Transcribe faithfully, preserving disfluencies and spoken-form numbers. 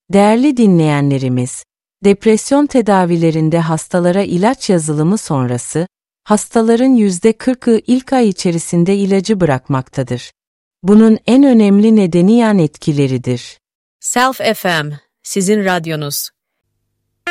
Değerli dinleyenlerimiz, depresyon tedavilerinde hastalara ilaç yazılımı sonrası, hastaların yüzde kırkı ilk ay içerisinde ilacı bırakmaktadır. Bunun en önemli nedeni yan etkileridir. Self F M, sizin radyonuz.